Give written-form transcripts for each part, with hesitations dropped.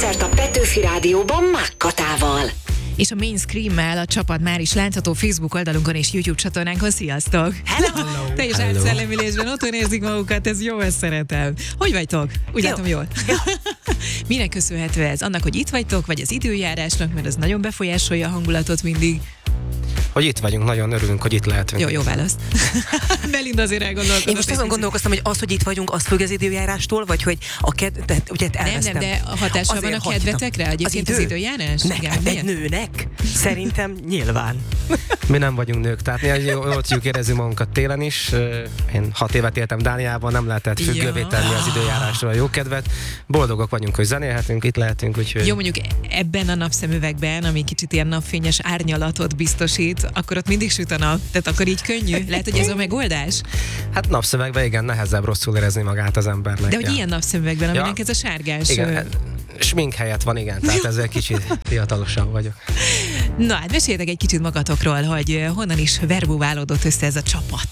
koncert a Petőfi Rádióban Mákkatával. És a Main Scream-mel a csapat már is látható Facebook oldalunkon és YouTube csatornánkon. Sziasztok! Hello! Te is átszellemülésben otthon érzik magukat, ez jó, ezt szeretem. Hogy vagytok? Úgy látom, jól. Minek köszönhető ez? Annak, hogy itt vagytok, vagy az időjárásnak, mert ez nagyon befolyásolja a hangulatot mindig. Hogy itt vagyunk, nagyon örülünk, hogy itt lehetünk. Jó választ. Belinda azért elgondolkodott. Én most azon gondolkoztam, hogy az, hogy itt vagyunk, az függ az időjárástól, vagy hogy ugye elvesztem. Nem, de a hatással van a kedvetekre, egyébként az időjárás? Egy nőnek? Szerintem nyilván. Mi nem vagyunk nők, tehát mi jól tudjuk érezni magunkat télen is. Én 6 évet éltem Dániában, nem lehetett függővé tenni az időjárásról a jókedvet. Boldogok vagyunk, hogy zenélhetünk, itt lehetünk, úgyhogy... Jó, mondjuk ebben a napszemüvegben, ami kicsit ilyen napfényes árnyalatot biztosít, akkor ott mindig süt a nap, tehát akkor így könnyű. Lehet, hogy ez a megoldás? Hát napszemüvegben igen, nehezebb rosszul érezni magát az embernek. De hogy ilyen napszemüvegben, aminek ez a sárgás... Igen, smink helyett van, igen, tehát ezzel kicsit fiatalosabb vagyok. Na hát meséljetek egy kicsit magatokról, hogy honnan is verbuválódott össze ez a csapat.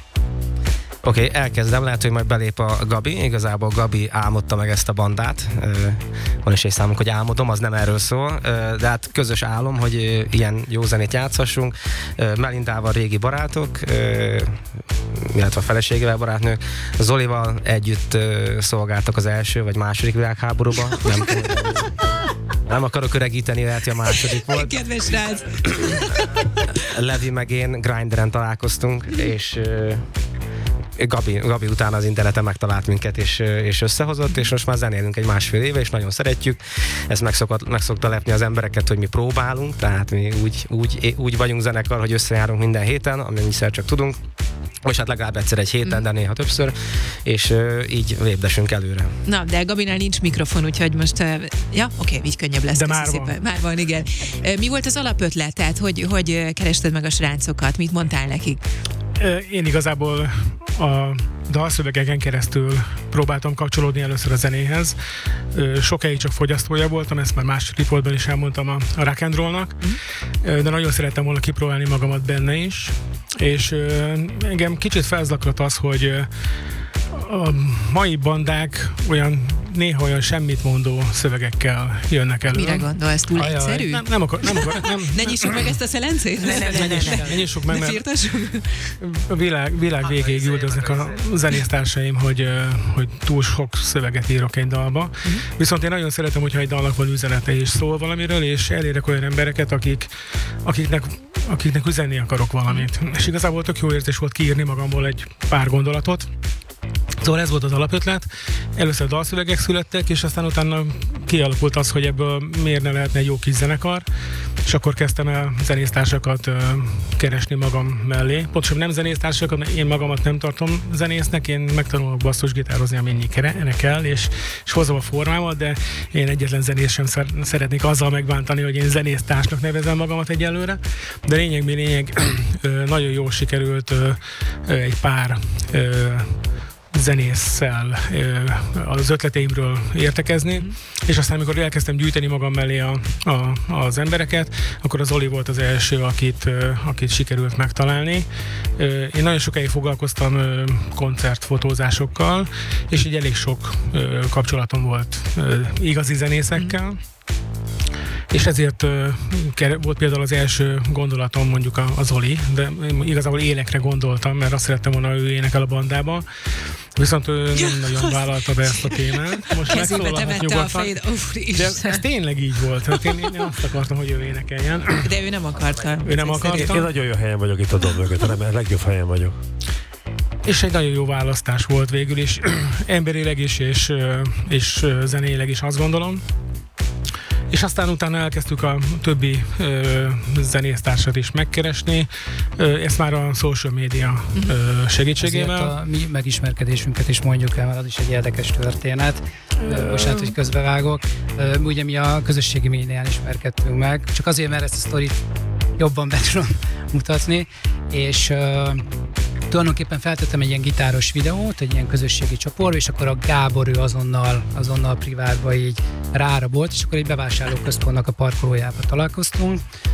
Oké, elkezdem, lehet, hogy majd belép a Gabi. Igazából Gabi álmodta meg ezt a bandát. Van is egy számunk, hogy álmodom, az nem erről szól, de hát közös álom, hogy ilyen jó zenét játszhassunk. Melindával régi barátok, illetve a feleségével barátnők. Zolival együtt szolgáltak az első vagy második világháborúban. Nem akarok öregíteni, lehet, hogy a második volt. Kedves srác! Levi meg én Grinderen találkoztunk, és Gabi utána az interneten megtalált minket, és összehozott, és most már zenélünk egy másfél éve, és nagyon szeretjük. Ez meg szokta lepni az embereket, hogy mi próbálunk, tehát mi úgy vagyunk zenekar, hogy összejárunk minden héten, amennyiszer csak tudunk. Vagy hát legalább egyszer egy héten, de néha többször, és így lépdesünk előre. Na, de Gabinál nincs mikrofon, úgyhogy most, oké, így könnyebb lesz. De már van. Már van, igen. Mi volt az alapötlet? Tehát, hogy kerested meg a srácokat? Mit mondtál nekik? Én igazából a dalszövegeken keresztül próbáltam kapcsolódni először a zenéhez. Sokáig csak fogyasztója voltam, ezt már más riportban is elmondtam a rock and rollnak, de nagyon szerettem volna kipróbálni magamat benne is, és engem kicsit felzaklat az, hogy a mai bandák néha olyan semmit mondó szövegekkel jönnek elő. Mire gondolsz? Túl egyszerű? Nem. Ne nyissuk meg ezt a szelencét? Ne nyissuk meg, mert a világ végéig üldöznek a zenésztársaim, hogy túl sok szöveget írok egy dalba. Viszont én nagyon szeretem, hogyha egy dalnak van üzenete és szól valamiről, és elérek olyan embereket, akiknek üzenni akarok valamit. És igazából tök jó érzés volt kiírni magamból egy pár gondolatot. Szóval ez volt az alapötlet. Először dalszövegek születtek, és aztán utána kialakult az, hogy ebből miért ne lehetne egy jó kis zenekar, és akkor kezdtem el zenésztársakat keresni magam mellé. Pontosan nem zenésztársakat, mert én magamat nem tartom zenésznek, én megtanulok basszusgitározni, amennyi kell, és hozom a formámat, de én egyetlen zenész sem szeretnék azzal megbántani, hogy én zenésztársnak nevezem magamat egyelőre. De lényeg, nagyon jól sikerült egy pár zenésszel az ötleteimről értekezni, és aztán amikor elkezdtem gyűjteni magam mellé az embereket, akkor az Oli volt az első, akit sikerült megtalálni. Én nagyon sokáig foglalkoztam koncertfotózásokkal, és így elég sok kapcsolatom volt igazi zenészekkel. És ezért volt például az első gondolatom mondjuk az Oli, de igazából élekre gondoltam, mert azt szerettem volna, ő énekel a bandában. Viszont ő nem nagyon vállalta be ezt a témát. Most megszólalhat nyugodtan. De ez tényleg így volt. Hát én azt akartam, hogy ő énekeljen. De ő nem akarta. Ő nem akarta. Én nagyon jó helyen vagyok itt a dob mögött, a legjobb helyen vagyok. És egy nagyon jó választás volt végül is. Emberileg is, és zenéileg is, azt gondolom. És aztán utána elkezdtük a többi zenésztársat is megkeresni, ezt már a social media segítségével. Azért a mi megismerkedésünket is mondjuk el, mert az is egy érdekes történet. Bocsánat, hogy közbevágok. Ugye mi a közösségi médián ismerkedtünk meg, csak azért, mert ezt a sztorit jobban be tudom mutatni, és tulajdonképpen feltettem egy ilyen gitáros videót, egy ilyen közösségi csoportba, és akkor a Gábor ő azonnal privátba így rárabolt, és akkor egy bevásárlóközpontnak a parkolójába találkoztunk,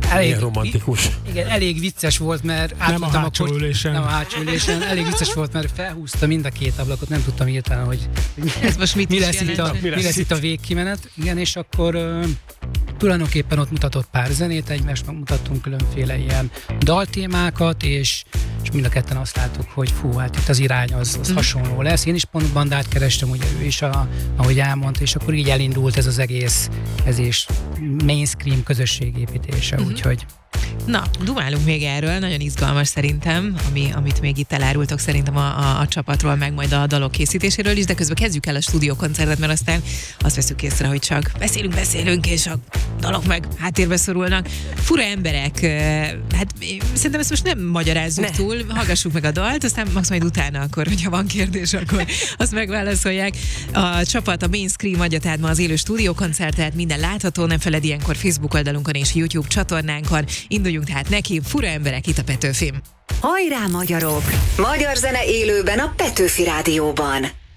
Ilyen romantikus. Igen, elég vicces volt, mert Nem a hátsó ülésen. Nem a hátsó ülésen. Elég vicces volt, mert felhúzta mind a két ablakot, nem tudtam hirtelen, hogy Ez most mit mi is lesz itt a végkimenet. Igen, és akkor tulajdonképpen ott mutatott pár zenét, egymást mutattunk különféle ilyen daltémákat, és mind a ketten azt láttuk, hogy fú, hát itt az irány az hasonló lesz. Én is pont bandát kerestem, ugye ő is, ahogy elmondta, és akkor így elindult ez az egész, ez is mainstream közösségépítése, úgyhogy... Na, dumálunk még erről, nagyon izgalmas szerintem, amit még itt elárultok szerintem a csapatról, meg majd a dalok készítéséről is, de közben kezdjük el a stúdiókoncertet, mert aztán azt veszük észre, hogy csak beszélünk, és a dalok meg háttérbe szorulnak. Fura emberek, hát szerintem ezt most nem magyarázzuk túl, hallgassuk meg a dalt, aztán max majd utána akkor, hogyha van kérdés, akkor azt megválaszolják. A csapat a Mainstream adja tehát ma az élő stúdiókoncertet, minden látható, nem feled ilyenkor Facebook oldalunkon és YouTube csatornánkon. Induljunk tehát neki, Fura emberek itt a Petőfin. Hajrá magyarok! Magyar zene élőben a Petőfi Rádióban.